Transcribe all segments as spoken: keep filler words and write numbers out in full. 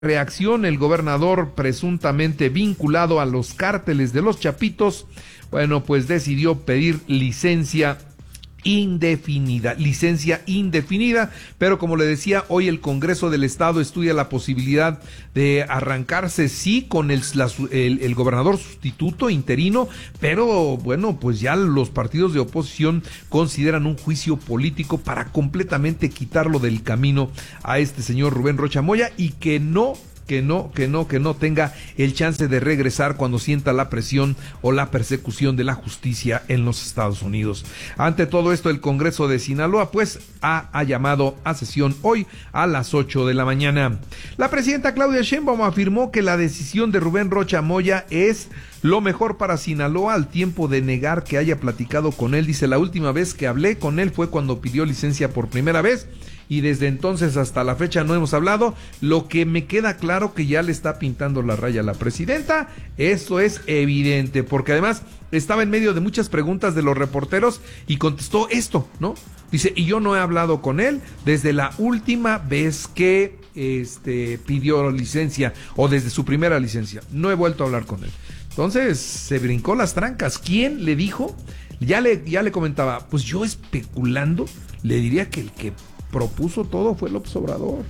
reacción, el gobernador presuntamente vinculado a los cárteles de los Chapitos, bueno, pues decidió pedir licencia indefinida, licencia indefinida, pero como le decía, hoy el Congreso del Estado estudia la posibilidad de arrancarse, sí, con el, la, el, el gobernador sustituto interino, pero bueno, pues ya los partidos de oposición consideran un juicio político para completamente quitarlo del camino a este señor Rubén Rocha Moya y que no que no, que no, que no tenga el chance de regresar cuando sienta la presión o la persecución de la justicia en los Estados Unidos. Ante todo esto, el Congreso de Sinaloa, pues, ha, ha llamado a sesión hoy a las ocho de la mañana. La presidenta Claudia Sheinbaum afirmó que la decisión de Rubén Rocha Moya es lo mejor para Sinaloa, al tiempo de negar que haya platicado con él. Dice, la última vez que hablé con él fue cuando pidió licencia por primera vez, y desde entonces hasta la fecha no hemos hablado. Lo que me queda claro que ya le está pintando la raya a la presidenta, eso es evidente, porque además estaba en medio de muchas preguntas de los reporteros y contestó esto, ¿no? Dice, y yo no he hablado con él desde la última vez que este pidió licencia, o desde su primera licencia, no he vuelto a hablar con él. Entonces se brincó las trancas. ¿Quién le dijo? Ya le, ya le comentaba, pues yo especulando, le diría que el que propuso todo fue López Obrador.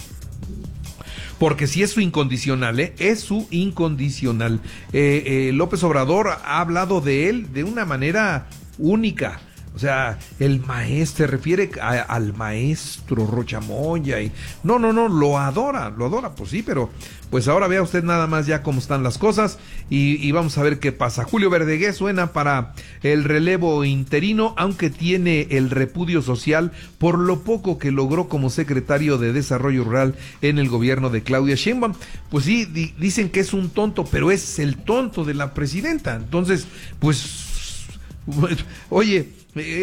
Porque si es su incondicional, ¿eh? Es su incondicional. Eh, eh, López Obrador ha hablado de él de una manera única. O sea, el maestro, se refiere a, al maestro Rocha Moya y no, no, no, lo adora, lo adora, pues sí, pero pues ahora vea usted nada más ya cómo están las cosas y, y vamos a ver qué pasa. Julio Verdeguer suena para el relevo interino, aunque tiene el repudio social por lo poco que logró como secretario de Desarrollo Rural en el gobierno de Claudia Sheinbaum. Pues sí, di, dicen que es un tonto, pero es el tonto de la presidenta. Entonces, pues, oye,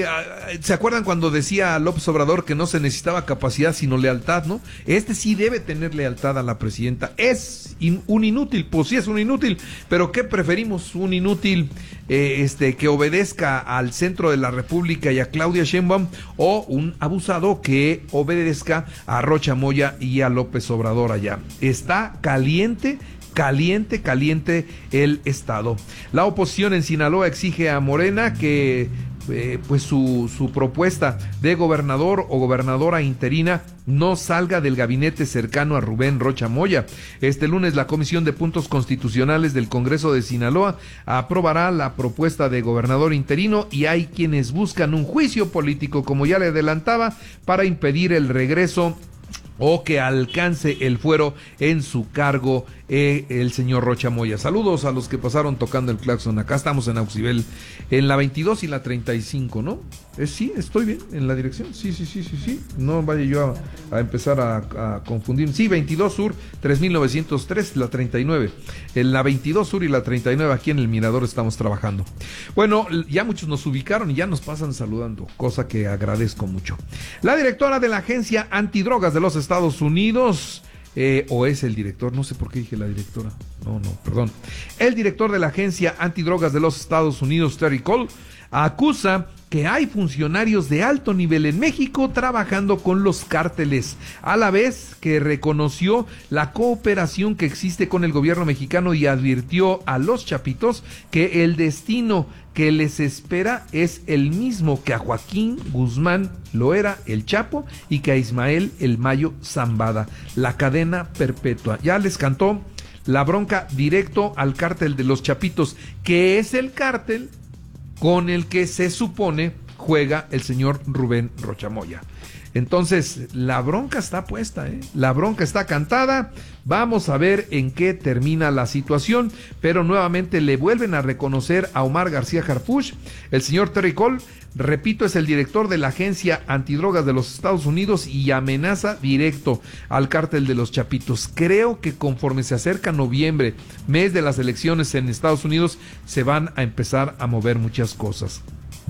¿se acuerdan cuando decía López Obrador que no se necesitaba capacidad sino lealtad, no? Este sí debe tener lealtad a la presidenta. Es in, un inútil, pues sí es un inútil, pero ¿qué preferimos? Un inútil eh, este que obedezca al centro de la República y a Claudia Sheinbaum, o un abusado que obedezca a Rocha Moya y a López Obrador allá. Está caliente. Caliente, caliente el estado. La oposición en Sinaloa exige a Morena que eh, pues su, su propuesta de gobernador o gobernadora interina no salga del gabinete cercano a Rubén Rocha Moya. Este lunes la Comisión de Puntos Constitucionales del Congreso de Sinaloa aprobará la propuesta de gobernador interino, y hay quienes buscan un juicio político, como ya le adelantaba, para impedir el regreso o que alcance el fuero en su cargo eh, el señor Rocha Moya. Saludos a los que pasaron tocando el claxon. Acá estamos en Auxibel, en la veintidós y la treinta y cinco, ¿no? Eh, sí, estoy bien en la dirección. Sí, sí, sí, sí, sí. No vaya yo a, a empezar a, a confundir. Sí, veintidós Sur, tres mil novecientos tres, la treinta y nueve. En la veintidós Sur y la treinta y nueve, aquí en el Mirador estamos trabajando. Bueno, ya muchos nos ubicaron y ya nos pasan saludando, cosa que agradezco mucho. La directora de la Agencia Antidrogas de los Estados Unidos, eh, o es el director, no sé por qué dije la directora, no, no, perdón. El director de la Agencia Antidrogas de los Estados Unidos, Terry Cole, acusa que hay funcionarios de alto nivel en México trabajando con los cárteles, a la vez que reconoció la cooperación que existe con el gobierno mexicano y advirtió a los chapitos que el destino que les espera es el mismo que a Joaquín Guzmán lo era el Chapo y que a Ismael el Mayo Zambada, la cadena perpetua. Ya les cantó la bronca directo al cártel de los Chapitos, que es el cártel con el que se supone juega el señor Rubén Rocha Moya. Entonces, la bronca está puesta, ¿eh? La bronca está cantada. Vamos a ver en qué termina la situación, pero nuevamente le vuelven a reconocer a Omar García Harfuch. El señor Terry Cole, repito, es el director de la Agencia Antidrogas de los Estados Unidos y amenaza directo al cártel de los Chapitos. Creo que conforme se acerca noviembre, mes de las elecciones en Estados Unidos, se van a empezar a mover muchas cosas.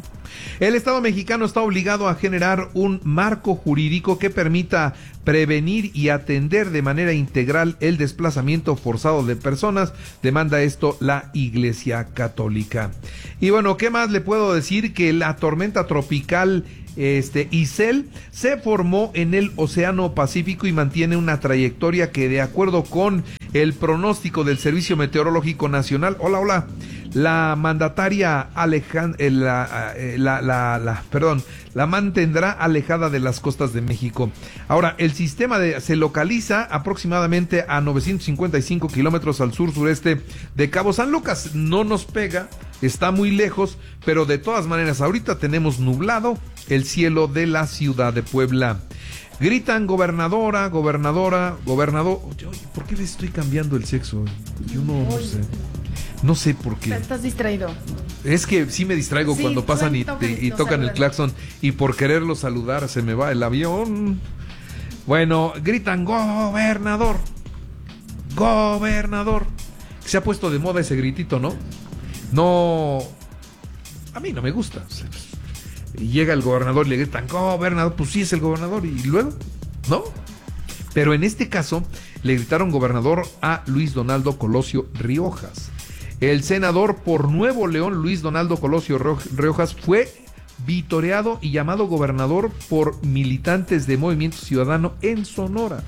El Estado mexicano está obligado a generar un marco jurídico que permita prevenir y atender de manera integral el desplazamiento forzado de personas, demanda esto la Iglesia Católica. Y bueno, ¿qué más le puedo decir? Que la tormenta tropical Este, Isel se formó en el Océano Pacífico y mantiene una trayectoria que, de acuerdo con el pronóstico del Servicio Meteorológico Nacional, hola, hola, la mandataria alejan, eh, la, eh, la, la, la, perdón, la mantendrá alejada de las costas de México. Ahora, el sistema de, se localiza aproximadamente a novecientos cincuenta y cinco kilómetros al sur-sureste de Cabo San Lucas. No nos pega, está muy lejos, pero de todas maneras, ahorita tenemos nublado el cielo de la ciudad de Puebla. Gritan gobernadora, gobernadora, gobernador. Oye, oye, ¿por qué le estoy cambiando el sexo? Yo no, no sé. No sé por qué. Estás distraído. Es que sí me distraigo sí, cuando pasan y, tocan, y, y tocan el claxon y por quererlo saludar se me va el avión. Bueno, gritan gobernador, gobernador. Se ha puesto de moda ese gritito, ¿no? No, a mí no me gusta. Y llega el gobernador y le gritan gobernador, pues sí es el gobernador y luego, ¿no? Pero en este caso le gritaron gobernador a Luis Donaldo Colosio Riojas. El senador por Nuevo León, Luis Donaldo Colosio Riojas, fue vitoreado y llamado gobernador por militantes de Movimiento Ciudadano en Sonora.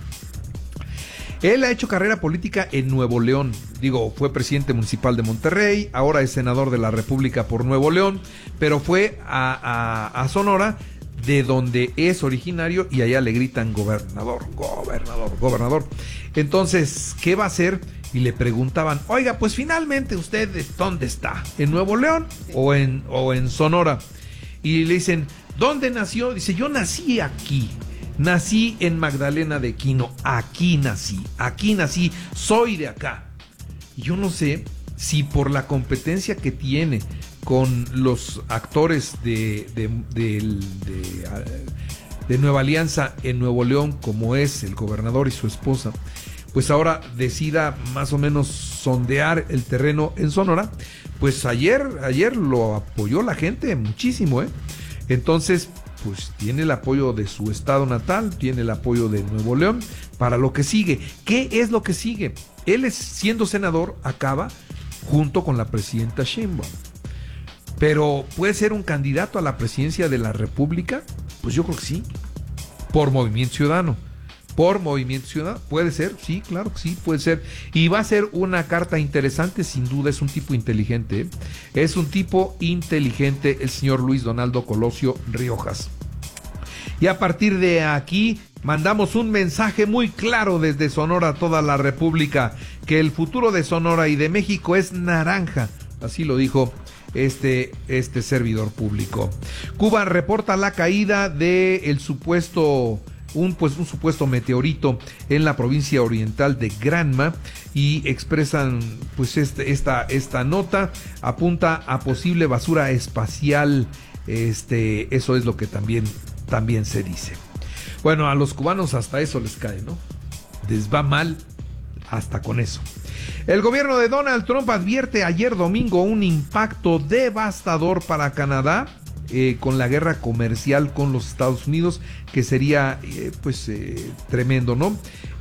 Él ha hecho carrera política en Nuevo León. Digo, fue presidente municipal de Monterrey, ahora es senador de la República por Nuevo León, pero fue a, a, a Sonora, de donde es originario, y allá le gritan gobernador, gobernador, gobernador. Entonces, ¿qué va a hacer? Y le preguntaban, oiga, pues finalmente usted, ¿dónde está? ¿En Nuevo León o en, o en Sonora? Y le dicen, ¿dónde nació? Dice, yo nací aquí, nací en Magdalena de Quino, aquí nací, aquí nací, soy de acá. Y yo no sé si por la competencia que tiene con los actores de, de, de, de, de Nueva Alianza en Nuevo León, como es el gobernador y su esposa, pues ahora decida más o menos sondear el terreno en Sonora. Pues ayer, ayer lo apoyó la gente muchísimo, ¿eh? Entonces, pues tiene el apoyo de su estado natal, tiene el apoyo de Nuevo León para lo que sigue. ¿Qué es lo que sigue? Él, es, siendo senador, acaba junto con la presidenta Sheinbaum. Pero ¿puede ser un candidato a la presidencia de la República? Pues yo creo que sí, por Movimiento Ciudadano. Por Movimiento Ciudadano, puede ser, sí, claro que sí, puede ser. Y va a ser una carta interesante, sin duda. Es un tipo inteligente, ¿eh? Es un tipo inteligente el señor Luis Donaldo Colosio Riojas. Y a partir de aquí mandamos un mensaje muy claro desde Sonora a toda la República, que el futuro de Sonora y de México es naranja. Así lo dijo este, este servidor público. Cuba reporta la caída de el supuesto... Un, pues, un supuesto meteorito en la provincia oriental de Granma, y expresan pues este, esta, esta nota apunta a posible basura espacial. Este, eso es lo que también, también se dice. Bueno, a los cubanos hasta eso les cae, ¿no? Les va mal hasta con eso. El gobierno de Donald Trump advierte ayer domingo un impacto devastador para Canadá Eh, con la guerra comercial con los Estados Unidos, que sería eh, pues eh, tremendo, ¿no?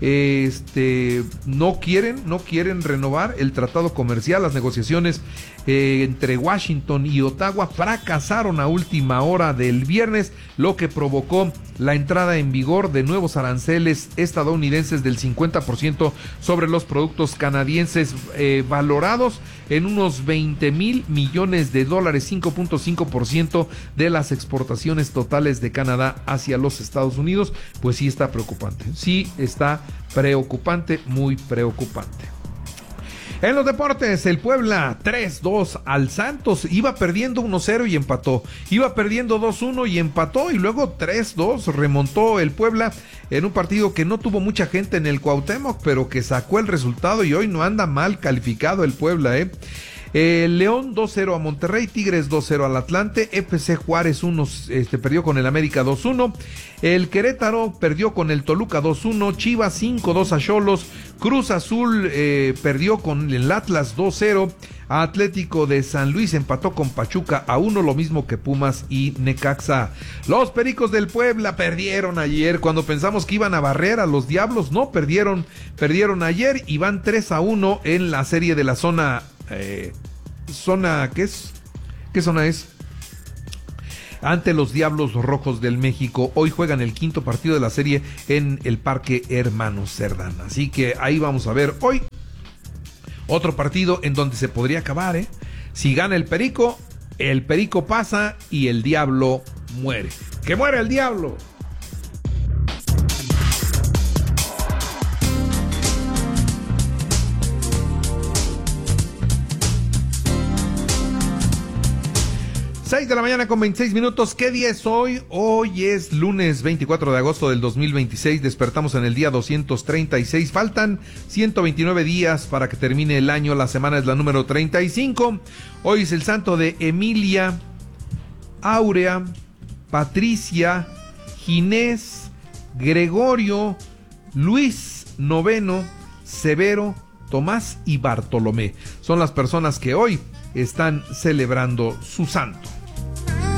Este, no quieren, no quieren renovar el tratado comercial. Las negociaciones eh, entre Washington y Ottawa fracasaron a última hora del viernes, lo que provocó la entrada en vigor de nuevos aranceles estadounidenses del cincuenta por ciento sobre los productos canadienses, eh, valorados en unos veinte mil millones de dólares, cinco punto cinco por ciento de las exportaciones totales de Canadá hacia los Estados Unidos. Pues sí está preocupante, sí está preocupante, muy preocupante. En los deportes, el Puebla tres dos al Santos. Iba perdiendo uno cero y empató. Iba perdiendo dos uno y empató. Y luego tres dos remontó el Puebla en un partido que no tuvo mucha gente en el Cuauhtémoc, pero que sacó el resultado, y hoy no anda mal calificado el Puebla, ¿eh? Eh, León dos cero a Monterrey, Tigres dos cero al Atlante, F C Juárez uno, este, perdió con el América dos uno, el Querétaro perdió con el Toluca dos uno, Chivas cinco dos a Xolos, Cruz Azul eh, perdió con el Atlas dos cero, Atlético de San Luis empató con Pachuca a uno, lo mismo que Pumas y Necaxa. Los Pericos del Puebla perdieron ayer, cuando pensamos que iban a barrer a los Diablos, no, perdieron, perdieron ayer y van tres a uno en la serie de la zona. Eh, zona, ¿qué es? ¿Qué zona es? ante los Diablos Rojos del México. Hoy juegan el quinto partido de la serie en el Parque Hermanos Cerdán. Así que ahí vamos a ver hoy otro partido en donde se podría acabar, ¿eh? Si gana el Perico, el Perico pasa y el Diablo muere. ¡Que muera el Diablo! seis de la mañana con veintiséis minutos. ¿Qué día es hoy? Hoy es lunes veinticuatro de agosto del dos mil veintiséis. Despertamos en el día doscientos treinta y seis. Faltan ciento veintinueve días para que termine el año. La semana es la número treinta y cinco. Hoy es el santo de Emilia, Áurea, Patricia, Ginés, Gregorio, Luis Noveno, Severo, Tomás y Bartolomé. Son las personas que hoy están celebrando su santo.